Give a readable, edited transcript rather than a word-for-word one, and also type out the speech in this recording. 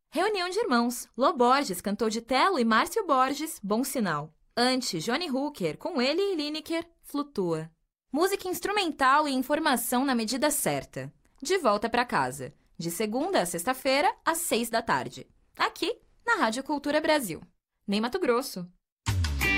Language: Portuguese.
Reunião de Irmãos. Lô Borges cantou de Telo e Márcio Borges, Bom Sinal. Antes, Johnny Hooker, com ele e Lineker, Flutua. Música instrumental e informação na medida certa. De volta para casa. De segunda a sexta-feira, às 6 da tarde. Aqui, na Rádio Cultura Brasil. Nem Mato Grosso.